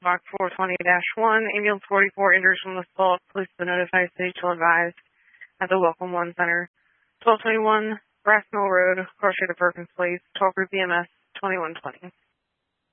Box 420-1, ambulance 44 injuries from the assault. Police have been notified, city shall advise at the Welcome One Center. 1221 Brass Mill Road, Cross Street of Perkins Place, 12 Group EMS 2120.